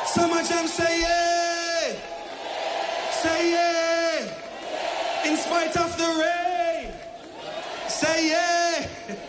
Summer Jam, say yeah. Say yeah. In spite of the rain. Say yeah.